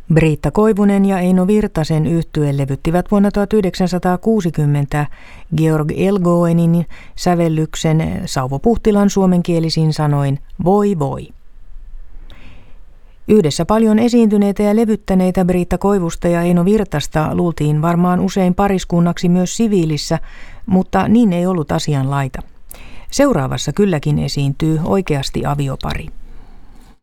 Britta Koivunen ja Eino Virtasen yhtye levyttivät vuonna 1960 Georg Elgoenin sävellyksen Sauvo Puhtilan suomenkielisin sanoin Voi voi. Yhdessä paljon esiintyneitä ja levyttäneitä Britta Koivusta ja Eino Virtasta luultiin varmaan usein pariskunnaksi myös siviilissä, mutta niin ei ollut asianlaita. Seuraavassa kylläkin esiintyy oikeasti aviopari.